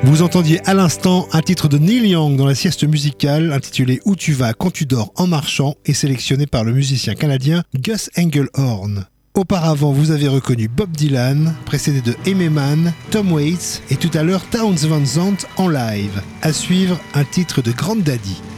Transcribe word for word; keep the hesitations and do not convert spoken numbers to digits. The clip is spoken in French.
Vous entendiez à l'instant un titre de Neil Young dans la sieste musicale intitulé Où tu vas quand tu dors en marchant et sélectionné par le musicien canadien Gus Engelhorn. Auparavant, vous avez reconnu Bob Dylan, précédé de Aimee Mann, Tom Waits et tout à l'heure Townes Van Zandt en live. À suivre, un titre de Grandaddy.